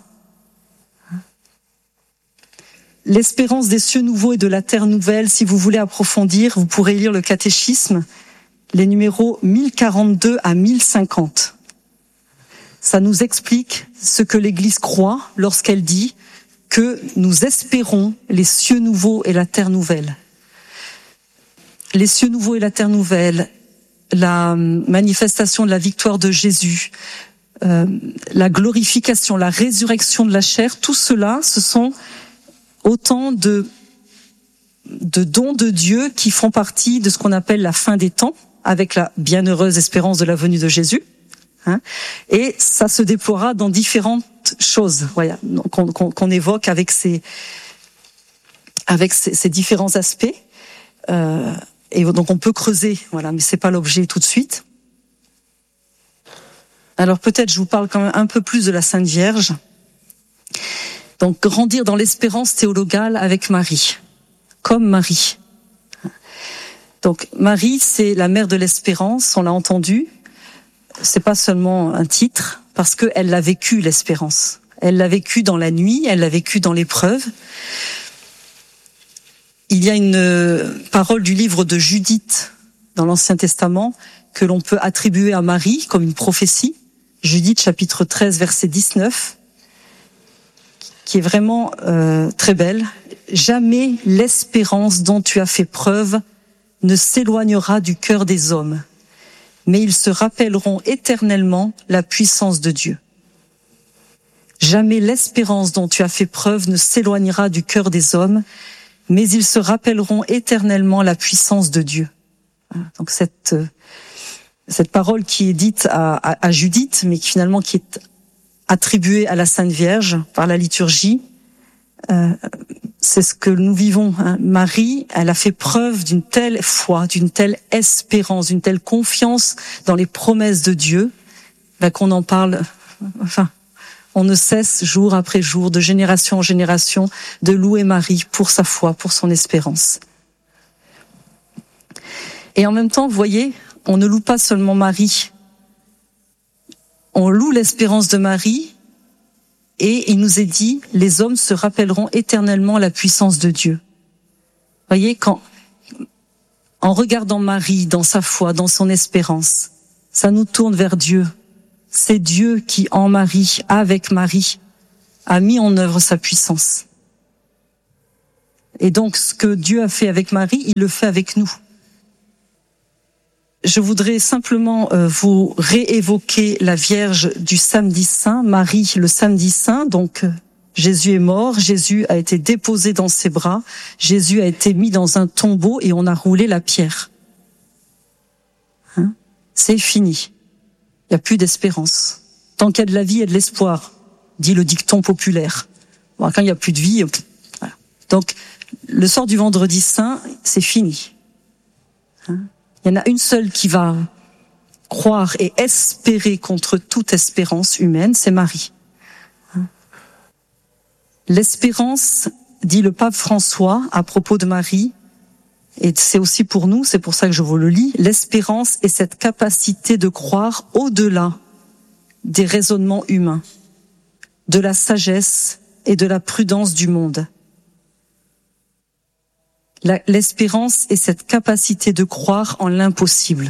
L'espérance des cieux nouveaux et de la terre nouvelle, si vous voulez approfondir, vous pourrez lire le catéchisme, les numéros mille quarante-deux à mille cinquante. Ça nous explique ce que l'Église croit lorsqu'elle dit que nous espérons les cieux nouveaux et la terre nouvelle. Les cieux nouveaux et la terre nouvelle, la manifestation de la victoire de Jésus, euh, la glorification, la résurrection de la chair, tout cela, ce sont autant de, de dons de Dieu qui font partie de ce qu'on appelle la fin des temps, avec la bienheureuse espérance de la venue de Jésus. Hein, et ça se déploiera dans différentes choses, voilà, qu'on, qu'on, qu'on évoque avec ces, avec ces, ces différents aspects. Euh, Et donc on peut creuser, voilà, mais c'est pas l'objet tout de suite. Alors peut-être je vous parle quand même un peu plus de la Sainte Vierge. Donc grandir dans l'espérance théologale avec Marie, comme Marie. Donc Marie, c'est la mère de l'espérance, on l'a entendu. C'est pas seulement un titre, parce que elle l'a vécu l'espérance. Elle l'a vécu dans la nuit, elle l'a vécu dans l'épreuve. Il y a une parole du livre de Judith dans l'Ancien Testament que l'on peut attribuer à Marie comme une prophétie. Judith chapitre treize verset dix-neuf, qui est vraiment euh, très belle. Jamais l'espérance dont tu as fait preuve ne s'éloignera du cœur des hommes, mais ils se rappelleront éternellement la puissance de Dieu. Jamais l'espérance dont tu as fait preuve ne s'éloignera du cœur des hommes, mais ils se rappelleront éternellement la puissance de Dieu. Donc cette cette parole qui est dite à, à, à Judith, mais qui finalement qui est attribuée à la Sainte Vierge par la liturgie, euh, c'est ce que nous vivons. Hein. Marie, elle a fait preuve d'une telle foi, d'une telle espérance, d'une telle confiance dans les promesses de Dieu, ben, qu'on en parle. Enfin. On ne cesse jour après jour, de génération en génération, de louer Marie pour sa foi, pour son espérance. Et en même temps, vous voyez, on ne loue pas seulement Marie. On loue l'espérance de Marie et il nous est dit, les hommes se rappelleront éternellement la puissance de Dieu. Vous voyez, quand, en regardant Marie dans sa foi, dans son espérance, ça nous tourne vers Dieu. c'est Dieu qui, en Marie, avec Marie, a mis en œuvre sa puissance. Et donc, ce que Dieu a fait avec Marie, il le fait avec nous. Je voudrais simplement euh, vous réévoquer la Vierge du samedi saint, Marie le samedi saint. Donc, euh, Jésus est mort, Jésus a été déposé dans ses bras, Jésus a été mis dans un tombeau et on a roulé la pierre. Hein? C'est fini. Il n'y a plus d'espérance. Tant qu'il y a de la vie, il y a de l'espoir, dit le dicton populaire. Bon, quand il n'y a plus de vie, voilà. Donc, le soir du vendredi saint, c'est fini. Hein? Il y en a une seule qui va croire et espérer contre toute espérance humaine, c'est Marie. L'espérance, dit le pape François à propos de Marie, et c'est aussi pour nous, c'est pour ça que je vous le lis, l'espérance est cette capacité de croire au-delà des raisonnements humains, de la sagesse et de la prudence du monde. La, l'espérance est cette capacité de croire en l'impossible.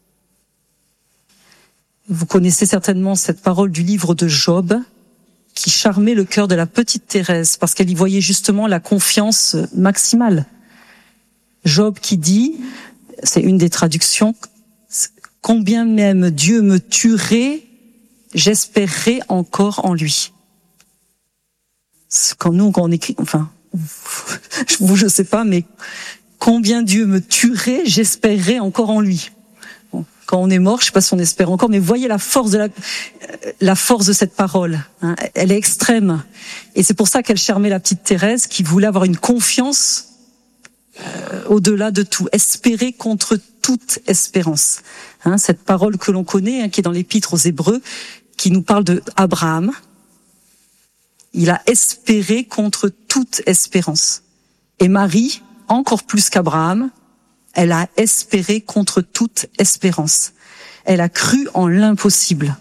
Vous connaissez certainement cette parole du livre de Job, qui charmait le cœur de la petite Thérèse, parce qu'elle y voyait justement la confiance maximale. Job qui dit, c'est une des traductions, « Combien même Dieu me tuerait, j'espérerai encore en lui. » Quand nous, quand on écrit, enfin, vous, je sais pas, mais combien Dieu me tuerait, j'espérerai encore en lui. Bon, quand on est mort, je sais pas si on espère encore, mais voyez la force de la, la force de cette parole. Hein, elle est extrême, et c'est pour ça qu'elle charmait la petite Thérèse, qui voulait avoir une confiance euh, au-delà de tout, espérer contre toute espérance. Hein, cette parole que l'on connaît, hein, qui est dans l'Épître aux Hébreux, qui nous parle de Abraham. Il a espéré contre toute espérance. Et Marie, encore plus qu'Abraham, elle a espéré contre toute espérance. Elle a cru en l'impossible.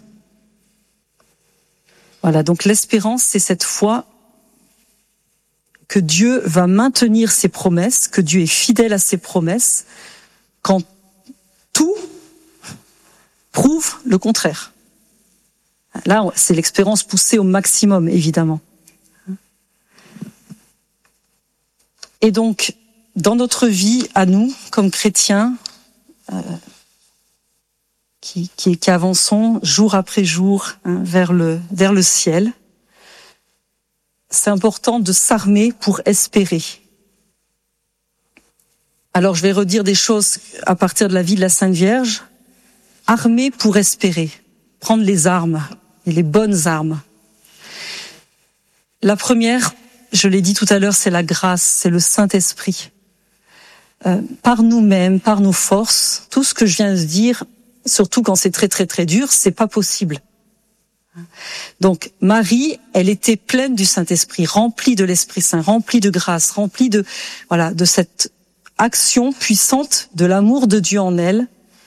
Voilà, donc l'espérance, c'est cette foi que Dieu va maintenir ses promesses, que Dieu est fidèle à ses promesses, quand tout prouve le contraire. Là, c'est l'expérience poussée au maximum, évidemment. Et donc, dans notre vie, à nous, comme chrétiens, euh, qui, qui, qui avançons jour après jour hein, vers le, vers le ciel, c'est important de s'armer pour espérer. Alors, je vais redire des choses à partir de la vie de la Sainte Vierge. Armer pour espérer. Prendre les armes, et les bonnes armes. La première, je l'ai dit tout à l'heure, c'est la grâce, c'est le Saint-Esprit. Euh, par nous-mêmes, par nos forces, tout ce que je viens de dire, surtout quand c'est très très très dur, c'est pas possible. Donc Marie, elle était pleine du Saint-Esprit, remplie de l'Esprit Saint, remplie de grâce, remplie de voilà de cette action puissante de l'amour de Dieu en elle.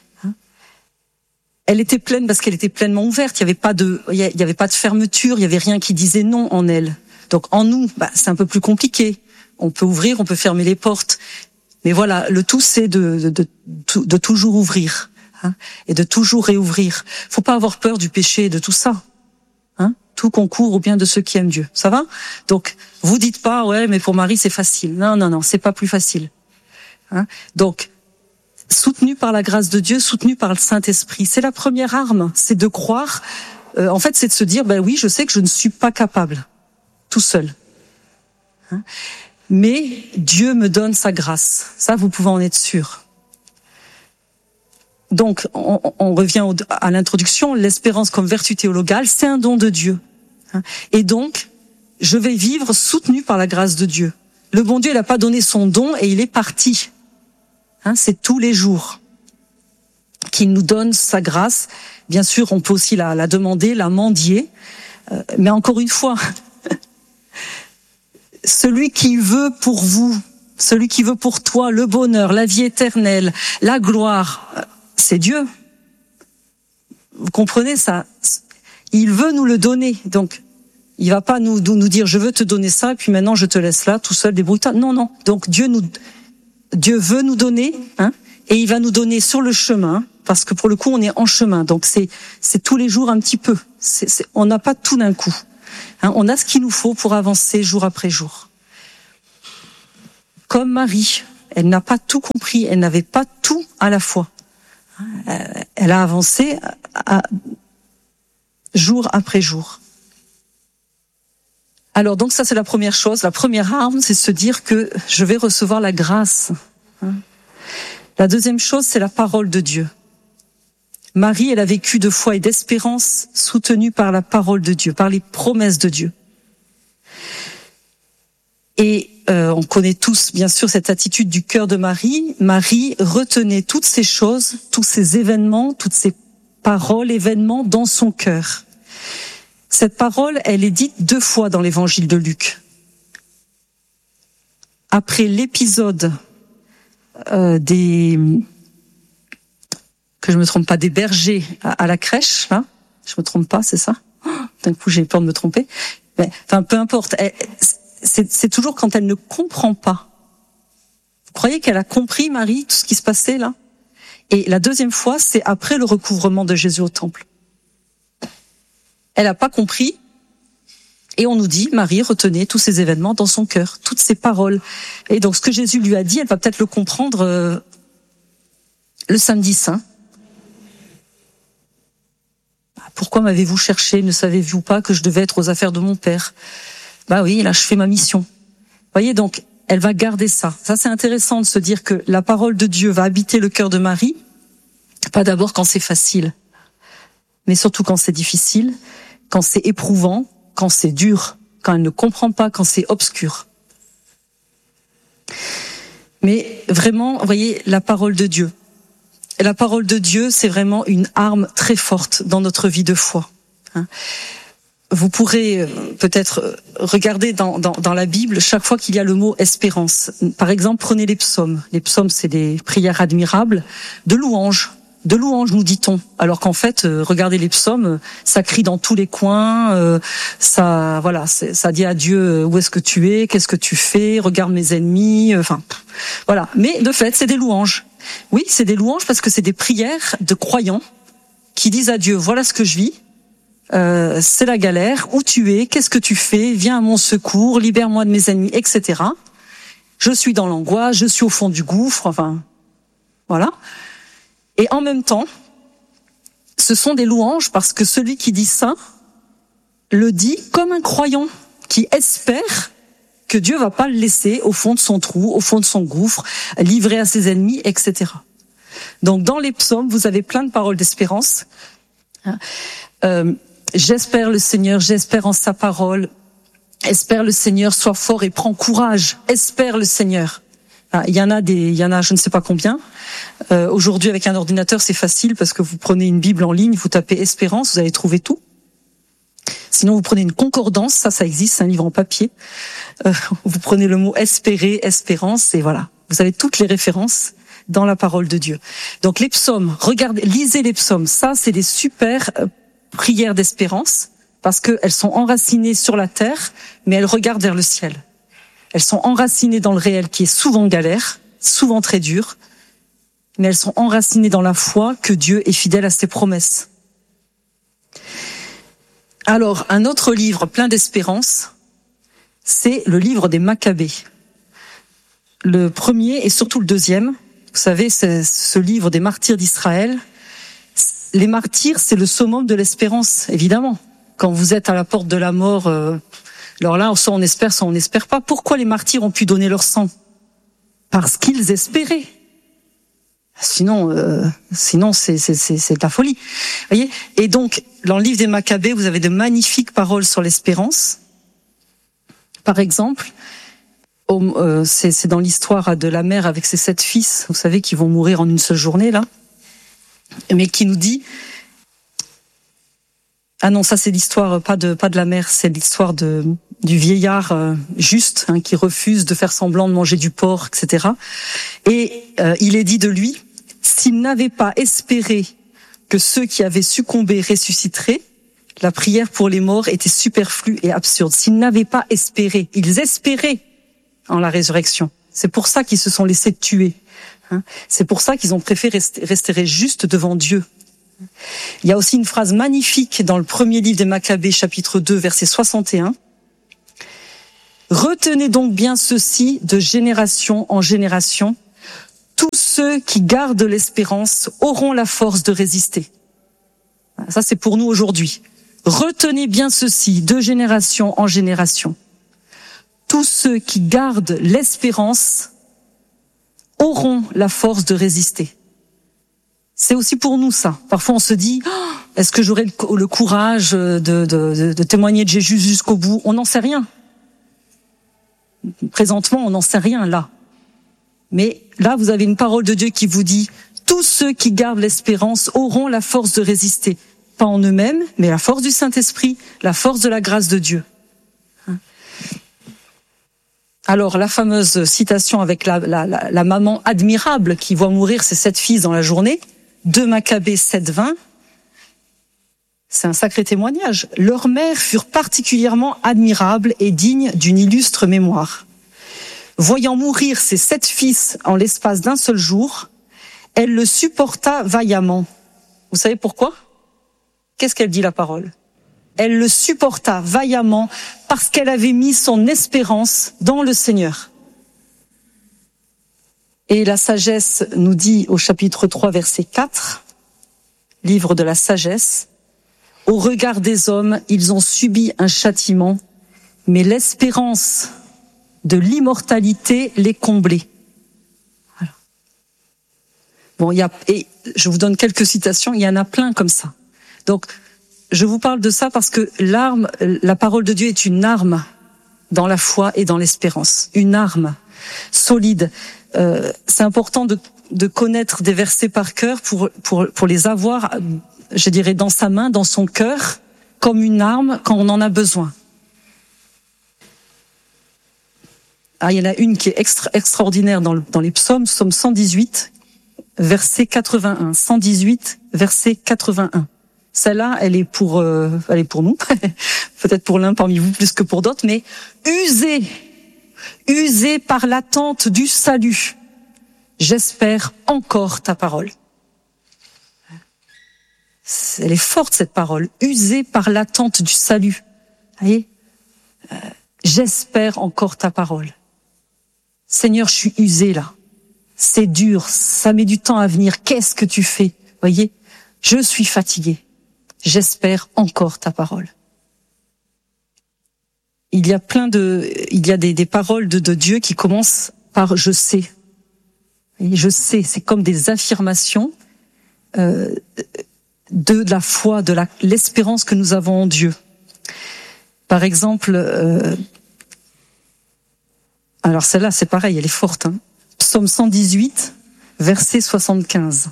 Elle était pleine parce qu'elle était pleinement ouverte. Il y avait pas de, il y avait pas de fermeture. Il y avait rien qui disait non en elle. Donc en nous, bah, c'est un peu plus compliqué. On peut ouvrir, on peut fermer les portes. Mais voilà, le tout c'est de de, de, de toujours ouvrir hein, et de toujours réouvrir. Faut pas avoir peur du péché et de tout ça. Hein, tout concourt au bien de ceux qui aiment Dieu. Ça va? Donc vous dites pas ouais, mais pour Marie c'est facile. Non non non, c'est pas plus facile. Hein, donc soutenu par la grâce de Dieu, soutenu par le Saint-Esprit. C'est la première arme, c'est de croire, euh, en fait c'est de se dire, ben oui, je sais que je ne suis pas capable, tout seul. Hein? Mais Dieu me donne sa grâce, ça vous pouvez en être sûr. Donc on, on revient au, à l'introduction, l'espérance comme vertu théologale, c'est un don de Dieu. Hein? Et donc, je vais vivre soutenu par la grâce de Dieu. Le bon Dieu, il n'a pas donné son don et il est parti. Hein, c'est tous les jours qu'il nous donne sa grâce. Bien sûr, on peut aussi la, la demander, la mendier. Euh, mais encore une fois, celui qui veut pour vous, celui qui veut pour toi le bonheur, la vie éternelle, la gloire, c'est Dieu. Vous comprenez ça? Il veut nous le donner. Donc, il va pas nous, nous dire, je veux te donner ça, et puis maintenant je te laisse là, tout seul, débrouille-toi. Non, non. Donc, Dieu nous... Dieu veut nous donner, hein, et il va nous donner sur le chemin parce que pour le coup, on est en chemin. Donc c'est c'est tous les jours un petit peu. C'est, c'est, on n'a pas tout d'un coup. Hein, on a ce qu'il nous faut pour avancer jour après jour. Comme Marie, elle n'a pas tout compris, elle n'avait pas tout à la fois. Elle a avancé à, à, jour après jour. Alors donc ça c'est la première chose, la première arme, c'est se dire que je vais recevoir la grâce. La deuxième chose, c'est la parole de Dieu. Marie, elle a vécu de foi et d'espérance soutenue par la parole de Dieu, par les promesses de Dieu. Et euh, on connaît tous, bien sûr, cette attitude du cœur de Marie. Marie retenait toutes ces choses, tous ces événements, toutes ces paroles, événements dans son cœur. Cette parole, elle est dite deux fois dans l'évangile de Luc. Après l'épisode euh, des... que je me trompe pas, des bergers à, à la crèche, là, je me trompe pas, c'est ça? Oh, d'un coup, j'ai peur de me tromper. Mais, enfin, peu importe. Elle, c'est, c'est toujours quand elle ne comprend pas. Vous croyez qu'elle a compris, Marie, tout ce qui se passait là? Et la deuxième fois, c'est après le recouvrement de Jésus au temple. Elle n'a pas compris. Et on nous dit, Marie retenait tous ces événements dans son cœur, toutes ces paroles. Et donc, ce que Jésus lui a dit, elle va peut-être le comprendre euh, le samedi saint. Pourquoi m'avez-vous cherché? Ne savez-vous pas que je devais être aux affaires de mon Père? Bah oui, là, je fais ma mission. Vous voyez, donc, elle va garder ça. Ça, c'est intéressant de se dire que la parole de Dieu va habiter le cœur de Marie, pas d'abord quand c'est facile, mais surtout quand c'est difficile, quand c'est éprouvant, quand c'est dur, quand elle ne comprend pas, quand c'est obscur. Mais vraiment, vous voyez, la parole de Dieu. Et la parole de Dieu, c'est vraiment une arme très forte dans notre vie de foi. Vous pourrez peut-être regarder dans, dans, dans la Bible chaque fois qu'il y a le mot espérance. Par exemple, prenez les psaumes. Les psaumes, c'est des prières admirables, de louanges. De louanges, nous dit-on. Alors qu'en fait, euh, regardez les psaumes, ça crie dans tous les coins, euh, ça, voilà, c'est, ça dit à Dieu où est-ce que tu es, qu'est-ce que tu fais, regarde mes ennemis, enfin, euh, voilà. Mais de fait, c'est des louanges. Oui, c'est des louanges parce que c'est des prières de croyants qui disent à Dieu, voilà ce que je vis, euh, c'est la galère, où tu es, qu'est-ce que tu fais, viens à mon secours, libère-moi de mes ennemis, et cetera. Je suis dans l'angoisse, je suis au fond du gouffre, enfin, voilà. Et en même temps, ce sont des louanges parce que celui qui dit ça le dit comme un croyant qui espère que Dieu va pas le laisser au fond de son trou, au fond de son gouffre, livré à ses ennemis, et cetera. Donc dans les psaumes, vous avez plein de paroles d'espérance. Euh, j'espère le Seigneur, j'espère en sa parole. Espère le Seigneur, sois fort et prends courage. Espère le Seigneur. Ah, il y en a des, il y en a, je ne sais pas combien. Euh, aujourd'hui, avec un ordinateur, c'est facile parce que vous prenez une Bible en ligne, vous tapez Espérance, vous allez trouver tout. Sinon, vous prenez une concordance, ça, ça existe, c'est un livre en papier. Euh, vous prenez le mot espérer, espérance, et voilà. Vous avez toutes les références dans la parole de Dieu. Donc, les psaumes, regardez, lisez les psaumes. Ça, c'est des super euh, prières d'espérance parce qu'elles sont enracinées sur la terre, mais elles regardent vers le ciel. Elles sont enracinées dans le réel qui est souvent galère, souvent très dur, mais elles sont enracinées dans la foi que Dieu est fidèle à ses promesses. Alors, un autre livre plein d'espérance, c'est le livre des Maccabées. Le premier et surtout le deuxième, vous savez, c'est ce livre des martyrs d'Israël. Les martyrs, c'est le summum de l'espérance, évidemment. Quand vous êtes à la porte de la mort, euh, alors là, soit on espère, soit on n'espère pas. Pourquoi les martyrs ont pu donner leur sang? Parce qu'ils espéraient. Sinon, euh, sinon c'est, c'est, c'est, c'est de la folie. Voyez. Et donc, dans le livre des Maccabées, vous avez de magnifiques paroles sur l'espérance. Par exemple, au, euh, c'est, c'est dans l'histoire de la mère avec ses sept fils, vous savez, qui vont mourir en une seule journée, là. Mais qui nous dit... Ah non, ça c'est l'histoire pas de pas de la mère, c'est l'histoire de du vieillard euh, juste hein, qui refuse de faire semblant de manger du porc, et cetera. Et euh, il est dit de lui, s'il n'avait pas espéré que ceux qui avaient succombé ressusciteraient, la prière pour les morts était superflue et absurde. S'ils n'avaient pas espéré, ils espéraient en la résurrection. C'est pour ça qu'ils se sont laissés tuer. Hein. C'est pour ça qu'ils ont préféré rester, rester justes devant Dieu. Il y a aussi une phrase magnifique dans le premier livre des Maccabées, chapitre deux, verset soixante et un. Retenez donc bien ceci de génération en génération. Tous ceux qui gardent l'espérance auront la force de résister. Ça, c'est pour nous aujourd'hui. Retenez bien ceci de génération en génération. Tous ceux qui gardent l'espérance auront la force de résister. C'est aussi pour nous ça. Parfois on se dit, oh, est-ce que j'aurai le, le courage de, de, de, de témoigner de Jésus jusqu'au bout? On n'en sait rien. Présentement, on n'en sait rien là. Mais là, vous avez une parole de Dieu qui vous dit, tous ceux qui gardent l'espérance auront la force de résister. Pas en eux-mêmes, mais la force du Saint-Esprit, la force de la grâce de Dieu. Alors, la fameuse citation avec la, la, la, la maman admirable qui voit mourir ses sept fils dans la journée, deux Maccabées sept vingt, c'est un sacré témoignage. Leurs mères furent particulièrement admirables et dignes d'une illustre mémoire. Voyant mourir ses sept fils en l'espace d'un seul jour, elle le supporta vaillamment. Vous savez pourquoi? Qu'est-ce qu'elle dit la parole? Elle le supporta vaillamment parce qu'elle avait mis son espérance dans le Seigneur. Et la sagesse nous dit au chapitre trois, verset quatre, livre de la sagesse, « Au regard des hommes, ils ont subi un châtiment, mais l'espérance de l'immortalité les comblait. » Voilà. Bon, il y a, et je vous donne quelques citations, il y en a plein comme ça. Donc, je vous parle de ça parce que l'arme, la parole de Dieu est une arme dans la foi et dans l'espérance. Une arme solide. Euh, c'est important de, de connaître des versets par cœur pour, pour, pour les avoir, je dirais, dans sa main, dans son cœur, comme une arme quand on en a besoin. Ah, il y en a une qui est extra, extraordinaire dans, le, dans les psaumes, psaume cent dix-huit, verset quatre-vingt-un. cent dix-huit, verset quatre-vingt-un. Celle-là, elle est pour, euh, elle est pour nous, peut-être pour l'un parmi vous plus que pour d'autres, mais usée, usée par l'attente du salut. J'espère encore ta parole. Elle est forte cette parole, usée par l'attente du salut. Vous voyez, euh, j'espère encore ta parole. Seigneur, je suis usée là. C'est dur, ça met du temps à venir. Qu'est-ce que tu fais? Vous voyez, je suis fatiguée. J'espère encore ta parole. Il y a plein de, il y a des, des paroles de, de Dieu qui commencent par je sais. Et je sais, c'est comme des affirmations euh, de la foi, de la, l'espérance que nous avons en Dieu. Par exemple, euh, alors celle-là c'est pareil, elle est forte. Hein. Psaume cent dix-huit, verset soixante-quinze.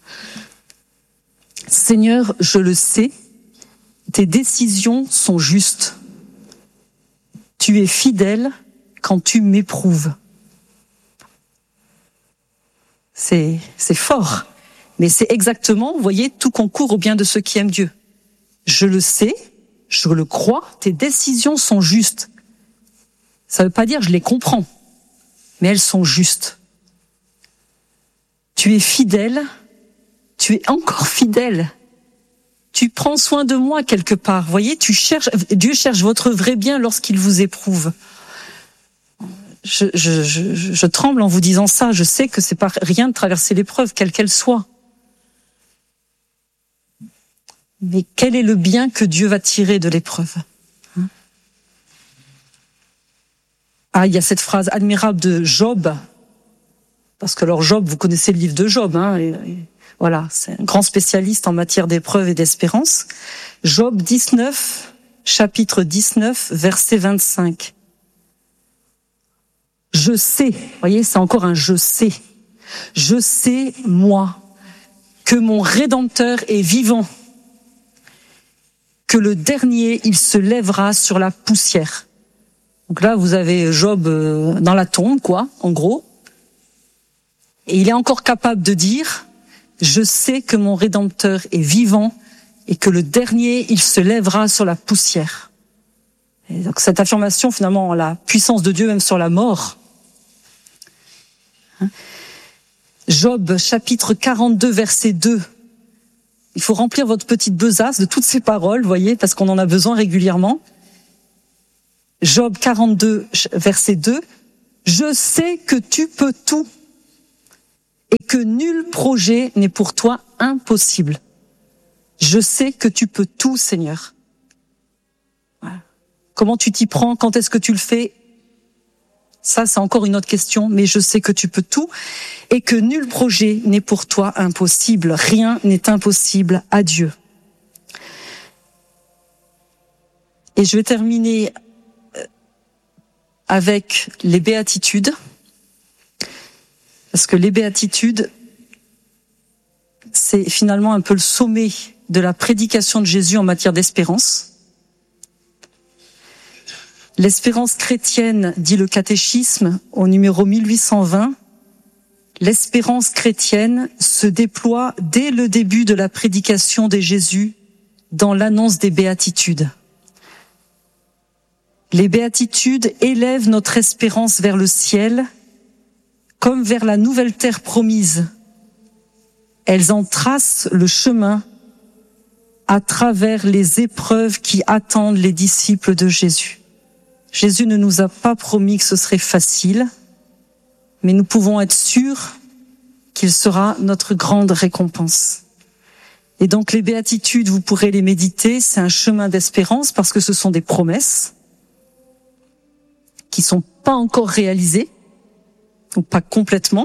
Seigneur, je le sais, tes décisions sont justes. Tu es fidèle quand tu m'éprouves. C'est, c'est fort, mais c'est exactement, vous voyez, tout concourt au bien de ceux qui aiment Dieu. Je le sais, je le crois, tes décisions sont justes. Ça ne veut pas dire je les comprends, mais elles sont justes. Tu es fidèle, tu es encore fidèle. Tu prends soin de moi quelque part. Vous voyez, tu cherches, Dieu cherche votre vrai bien lorsqu'il vous éprouve. Je, je, je, je tremble en vous disant ça. Je sais que c'est pas rien de traverser l'épreuve, quelle qu'elle soit. Mais quel est le bien que Dieu va tirer de l'épreuve? Ah, il y a cette phrase admirable de Job. Parce que alors Job, vous connaissez le livre de Job, hein, et, et, voilà, c'est un grand spécialiste en matière d'épreuve et d'espérance. Job dix-neuf, chapitre dix-neuf, verset vingt-cinq. Je sais, vous voyez, c'est encore un je sais. Je sais, moi, que mon Rédempteur est vivant, que le dernier, il se lèvera sur la poussière. Donc là, vous avez Job dans la tombe, quoi, en gros. Et il est encore capable de dire, je sais que mon Rédempteur est vivant et que le dernier, il se lèvera sur la poussière. Et donc cette affirmation, finalement, la puissance de Dieu même sur la mort. Job, chapitre quarante-deux, verset deux. Il faut remplir votre petite besace de toutes ces paroles, voyez, parce qu'on en a besoin régulièrement. Job quarante-deux, verset deux. Je sais que tu peux tout et que nul projet n'est pour toi impossible. Je sais que tu peux tout, Seigneur. Voilà. Comment tu t'y prends? Quand est-ce que tu le fais? Ça, c'est encore une autre question, mais je sais que tu peux tout et que nul projet n'est pour toi impossible. Rien n'est impossible à Dieu. Et je vais terminer avec les béatitudes, parce que les béatitudes, c'est finalement un peu le sommet de la prédication de Jésus en matière d'espérance. L'espérance chrétienne, dit le catéchisme au numéro mille huit cent vingt, l'espérance chrétienne se déploie dès le début de la prédication de Jésus dans l'annonce des béatitudes. Les béatitudes élèvent notre espérance vers le ciel, comme vers la nouvelle terre promise. Elles en tracent le chemin à travers les épreuves qui attendent les disciples de Jésus. Jésus ne nous a pas promis que ce serait facile, mais nous pouvons être sûrs qu'il sera notre grande récompense. Et donc les béatitudes, vous pourrez les méditer, c'est un chemin d'espérance parce que ce sont des promesses qui sont pas encore réalisées, ou pas complètement.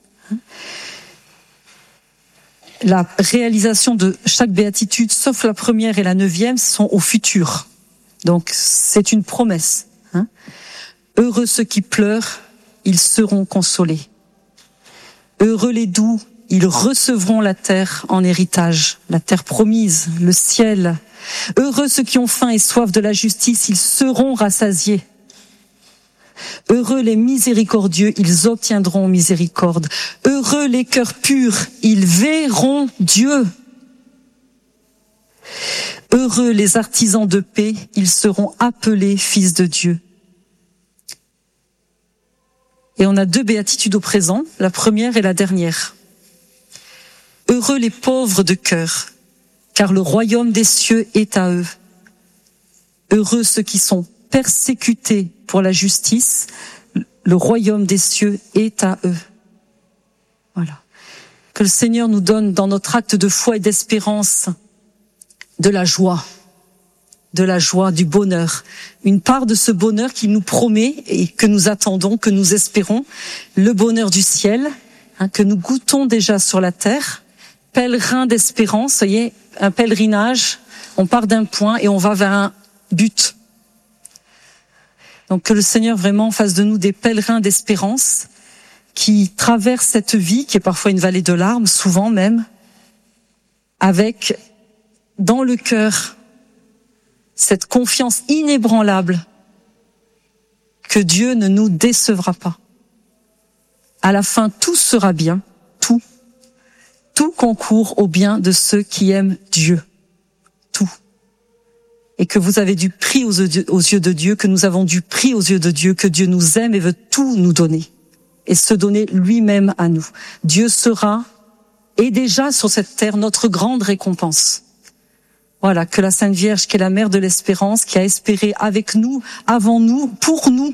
La réalisation de chaque béatitude, sauf la première et la neuvième, sont au futur. Donc c'est une promesse. Hein. Heureux ceux qui pleurent, ils seront consolés. Heureux les doux, ils recevront la terre en héritage, la terre promise, le ciel. Heureux ceux qui ont faim et soif de la justice, ils seront rassasiés. Heureux les miséricordieux, ils obtiendront miséricorde. Heureux les cœurs purs, ils verront Dieu. Heureux les artisans de paix, ils seront appelés fils de Dieu. Et on a deux béatitudes au présent, la première et la dernière. Heureux les pauvres de cœur, car le royaume des cieux est à eux. Heureux ceux qui sont persécutés pour la justice, le royaume des cieux est à eux. Voilà. Que le Seigneur nous donne dans notre acte de foi et d'espérance de la joie, de la joie, du bonheur. Une part de ce bonheur qu'il nous promet et que nous attendons, que nous espérons, le bonheur du ciel, hein, que nous goûtons déjà sur la terre. Pèlerin d'espérance, vous voyez, un pèlerinage, on part d'un point et on va vers un but. Donc que le Seigneur vraiment fasse de nous des pèlerins d'espérance qui traversent cette vie, qui est parfois une vallée de larmes, souvent même, avec dans le cœur cette confiance inébranlable que Dieu ne nous décevra pas. À la fin, tout sera bien, tout. Tout concourt au bien de ceux qui aiment Dieu. Tout. Et que vous avez du prix aux yeux de Dieu, que nous avons du prix aux yeux de Dieu, que Dieu nous aime et veut tout nous donner. Et se donner lui-même à nous. Dieu sera, et déjà sur cette terre, notre grande récompense. Voilà, que la Sainte Vierge, qui est la mère de l'espérance, qui a espéré avec nous, avant nous, pour nous.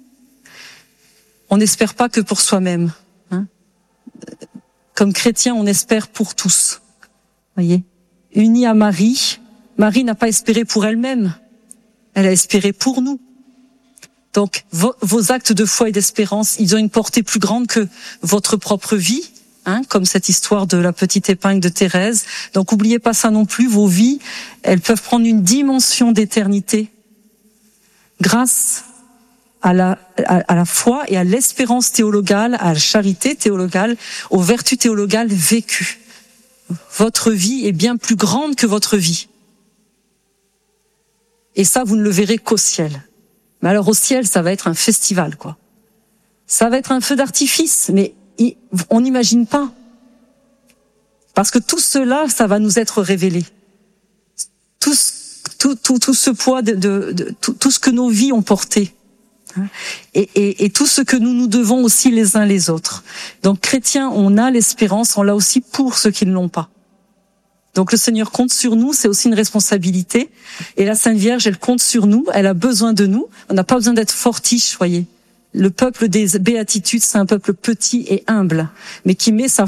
On n'espère pas que pour soi-même. Hein. Comme chrétien, on espère pour tous. Voyez, unis à Marie, Marie n'a pas espéré pour elle-même. Elle a espéré pour nous. Donc, vos, vos actes de foi et d'espérance, ils ont une portée plus grande que votre propre vie. Hein, comme cette histoire de la petite épingle de Thérèse. Donc, oubliez pas ça non plus. Vos vies, elles peuvent prendre une dimension d'éternité grâce à la, à, à la foi et à l'espérance théologale, à la charité théologale, aux vertus théologales vécues. Votre vie est bien plus grande que votre vie. Et ça, vous ne le verrez qu'au ciel. Mais alors, au ciel, ça va être un festival, quoi. Ça va être un feu d'artifice, mais on n'imagine pas. Parce que tout cela, ça va nous être révélé. Tout, tout, tout, tout ce poids, de, de, de tout, tout ce que nos vies ont porté. Et, et, et tout ce que nous nous devons aussi les uns les autres. Donc chrétiens, on a l'espérance, on l'a aussi pour ceux qui ne l'ont pas. Donc le Seigneur compte sur nous, c'est aussi une responsabilité. Et la Sainte Vierge, elle compte sur nous, elle a besoin de nous. On n'a pas besoin d'être fortiche, voyez. Le peuple des béatitudes, c'est un peuple petit et humble, mais qui met sa